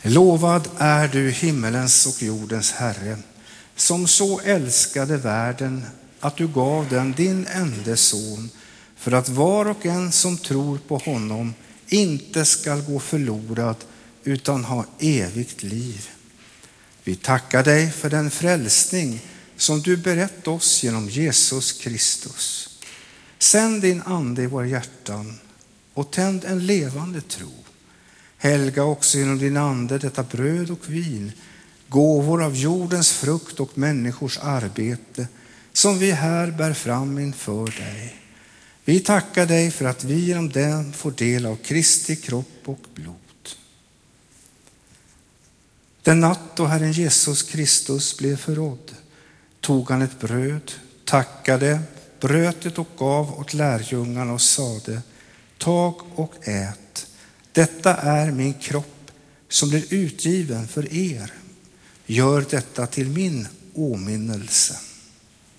Lovad är du, himmelens och jordens Herre, som så älskade världen att du gav den din enda son, för att var och en som tror på honom inte skall gå förlorad utan ha evigt liv. Vi tackar dig för den frälsning som du berett oss genom Jesus Kristus. Sänd din ande i våra hjärtan och tänd en levande tro. Helga också genom din ande detta bröd och vin, gåvor av jordens frukt och människors arbete som vi här bär fram inför dig. Vi tackar dig för att vi genom den får del av Kristi kropp och blod. Den natt då Herren Jesus Kristus blev förrådd tog han ett bröd, tackade, bröt det och gav åt lärjungarna och sade: tag och ät. Detta är min kropp som blir utgiven för er. Gör detta till min åminnelse.